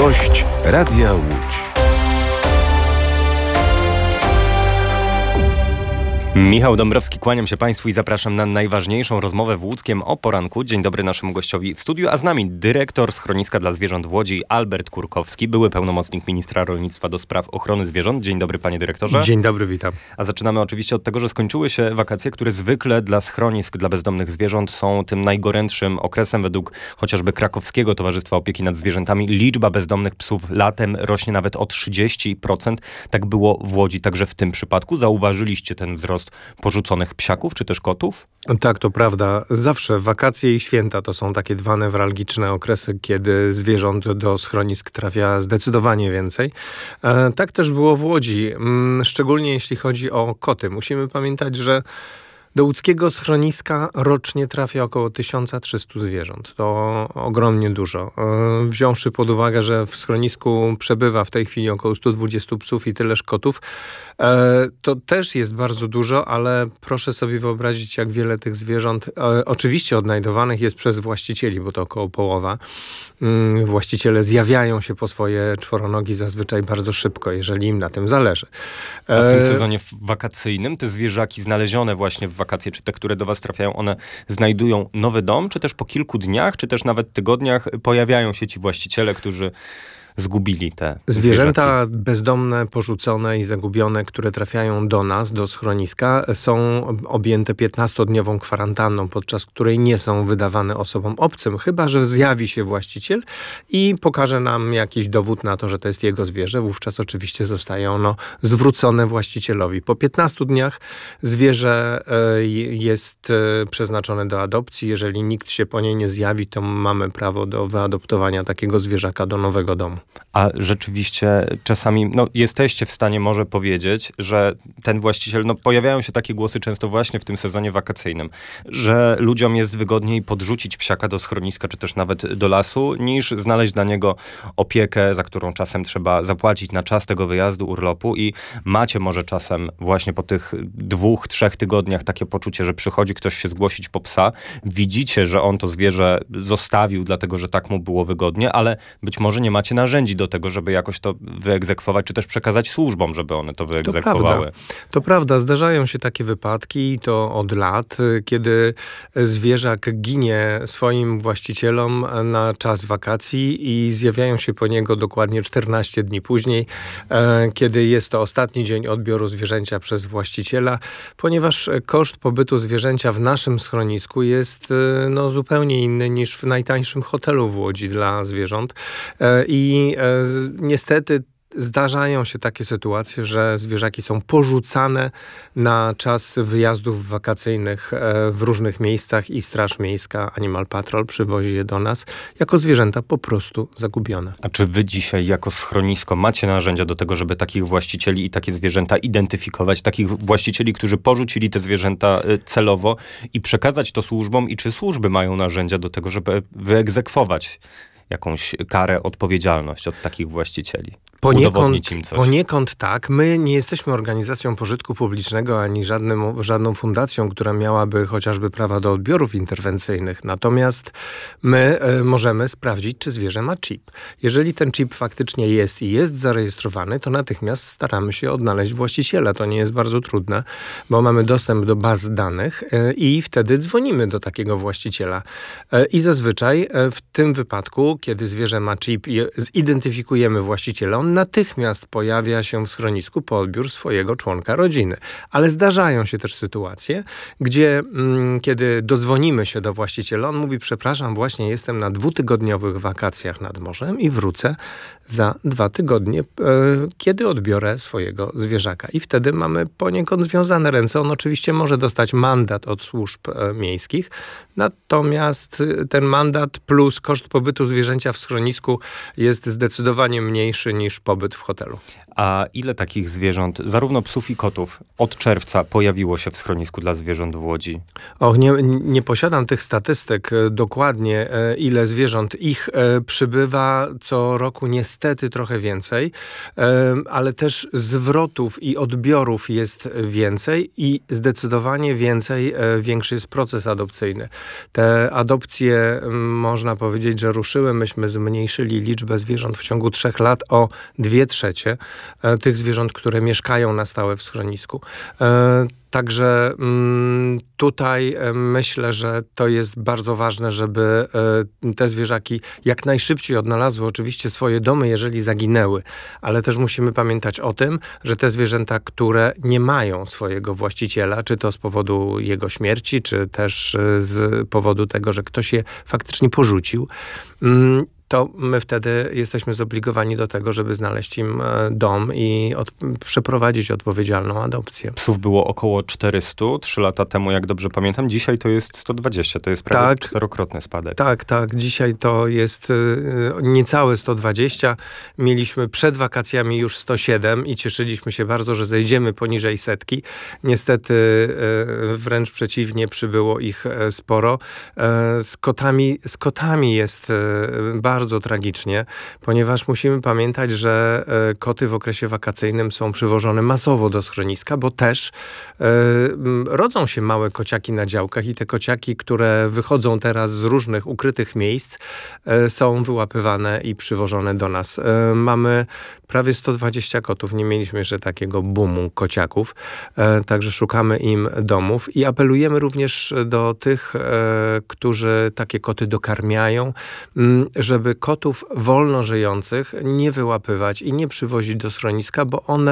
Gość Radia Łódź. Michał Dąbrowski, kłaniam się Państwu i zapraszam na najważniejszą rozmowę w Łódzkiem o poranku. Dzień dobry naszemu gościowi w studiu, a z nami dyrektor Schroniska dla Zwierząt w Łodzi Albert Kurkowski, były pełnomocnik ministra rolnictwa do spraw ochrony zwierząt. Dzień dobry, panie dyrektorze. Dzień dobry, witam. A zaczynamy oczywiście od tego, że skończyły się wakacje, które zwykle dla schronisk dla bezdomnych zwierząt są tym najgorętszym okresem. Według chociażby Krakowskiego Towarzystwa Opieki nad Zwierzętami liczba bezdomnych psów latem rośnie nawet o 30%. Tak było w Łodzi także w tym przypadku. Zauważyliście ten wzrost porzuconych psiaków czy też kotów? Tak, to prawda. Zawsze wakacje i święta to są takie dwa newralgiczne okresy, kiedy zwierząt do schronisk trafia zdecydowanie więcej. Tak też było w Łodzi, szczególnie jeśli chodzi o koty. Musimy pamiętać, że do łódzkiego schroniska rocznie trafia około 1300 zwierząt. To ogromnie dużo. Wziąwszy pod uwagę, że w schronisku przebywa w tej chwili około 120 psów i tyleż kotów, to też jest bardzo dużo, ale proszę sobie wyobrazić, jak wiele tych zwierząt oczywiście odnajdowanych jest przez właścicieli, bo to około połowa. Właściciele zjawiają się po swoje czworonogi zazwyczaj bardzo szybko, jeżeli im na tym zależy. A w tym sezonie wakacyjnym te zwierzaki znalezione właśnie w wakacje, czy te, które do was trafiają, one znajdują nowy dom, czy też po kilku dniach, czy też nawet tygodniach pojawiają się ci właściciele, którzy zgubili te zwierzęta zwierzaki. bezdomne, porzucone i zagubione, które trafiają do nas, do schroniska, są objęte 15-dniową kwarantanną, podczas której nie są wydawane osobom obcym, chyba że zjawi się właściciel i pokaże nam jakiś dowód na to, że to jest jego zwierzę. Wówczas oczywiście zostaje ono zwrócone właścicielowi. Po 15 dniach zwierzę jest przeznaczone do adopcji. Jeżeli nikt się po niej nie zjawi, to mamy prawo do wyadoptowania takiego zwierzaka do nowego domu. A rzeczywiście czasami jesteście w stanie może powiedzieć, że ten właściciel, pojawiają się takie głosy często właśnie w tym sezonie wakacyjnym, że ludziom jest wygodniej podrzucić psiaka do schroniska, czy też nawet do lasu, niż znaleźć dla niego opiekę, za którą czasem trzeba zapłacić na czas tego wyjazdu, urlopu i macie może czasem właśnie po tych 2-3 tygodniach takie poczucie, że przychodzi ktoś się zgłosić po psa, widzicie, że on to zwierzę zostawił, dlatego że tak mu było wygodnie, ale być może nie macie narzędzi do tego, żeby jakoś to wyegzekwować, czy też przekazać służbom, żeby one to wyegzekwowały. To prawda. Zdarzają się takie wypadki, to od lat, kiedy zwierzak ginie swoim właścicielom na czas wakacji i zjawiają się po niego dokładnie 14 dni później, kiedy jest to ostatni dzień odbioru zwierzęcia przez właściciela, ponieważ koszt pobytu zwierzęcia w naszym schronisku jest zupełnie inny niż w najtańszym hotelu w Łodzi dla zwierząt. I niestety zdarzają się takie sytuacje, że zwierzaki są porzucane na czas wyjazdów wakacyjnych w różnych miejscach i Straż Miejska, Animal Patrol przywozi je do nas jako zwierzęta po prostu zagubione. A czy wy dzisiaj jako schronisko macie narzędzia do tego, żeby takich właścicieli i takie zwierzęta identyfikować, takich właścicieli, którzy porzucili te zwierzęta celowo i przekazać to służbom i czy służby mają narzędzia do tego, żeby wyegzekwować jakąś karę, odpowiedzialność od takich właścicieli? Udowodnić im coś. Poniekąd tak. My nie jesteśmy organizacją pożytku publicznego, ani żadną fundacją, która miałaby chociażby prawa do odbiorów interwencyjnych. Natomiast my możemy sprawdzić, czy zwierzę ma chip. Jeżeli ten chip faktycznie jest i jest zarejestrowany, to natychmiast staramy się odnaleźć właściciela. To nie jest bardzo trudne, bo mamy dostęp do baz danych i wtedy dzwonimy do takiego właściciela. I zazwyczaj w tym wypadku, kiedy zwierzę ma chip i zidentyfikujemy właściciela, on natychmiast pojawia się w schronisku po odbiór swojego członka rodziny. Ale zdarzają się też sytuacje, gdzie kiedy dozwonimy się do właściciela, on mówi: przepraszam, właśnie jestem na 2-tygodniowych wakacjach nad morzem i wrócę za 2 tygodnie, kiedy odbiorę swojego zwierzaka. I wtedy mamy poniekąd związane ręce. On oczywiście może dostać mandat od służb miejskich, natomiast ten mandat plus koszt pobytu zwierzęcia w schronisku jest zdecydowanie mniejszy niż pobyt w hotelu. A ile takich zwierząt, zarówno psów i kotów, od czerwca pojawiło się w schronisku dla zwierząt w Łodzi? Nie posiadam tych statystyk dokładnie, ile zwierząt. Ich przybywa co roku niestety trochę więcej, ale też zwrotów i odbiorów jest więcej i zdecydowanie większy jest proces adopcyjny. Te adopcje, można powiedzieć, że ruszyły. Myśmy zmniejszyli liczbę zwierząt w ciągu 3 lat o 2/3 tych zwierząt, które mieszkają na stałe w schronisku. Także tutaj myślę, że to jest bardzo ważne, żeby te zwierzaki jak najszybciej odnalazły oczywiście swoje domy, jeżeli zaginęły. Ale też musimy pamiętać o tym, że te zwierzęta, które nie mają swojego właściciela, czy to z powodu jego śmierci, czy też z powodu tego, że ktoś je faktycznie porzucił, to my wtedy jesteśmy zobligowani do tego, żeby znaleźć im dom i przeprowadzić odpowiedzialną adopcję. Psów było około 400 3 lata temu, jak dobrze pamiętam. Dzisiaj to jest 120, to jest prawie 4-krotny spadek. Tak. Dzisiaj to jest niecałe 120. Mieliśmy przed wakacjami już 107 i cieszyliśmy się bardzo, że zejdziemy poniżej 100. Niestety wręcz przeciwnie, przybyło ich sporo. Z kotami jest bardzo tragicznie, ponieważ musimy pamiętać, że koty w okresie wakacyjnym są przywożone masowo do schroniska, bo też rodzą się małe kociaki na działkach i te kociaki, które wychodzą teraz z różnych ukrytych miejsc, są wyłapywane i przywożone do nas. Mamy prawie 120 kotów. Nie mieliśmy jeszcze takiego boomu kociaków, także szukamy im domów i apelujemy również do tych, którzy takie koty dokarmiają, żeby kotów wolno żyjących nie wyłapywać i nie przywozić do schroniska, bo one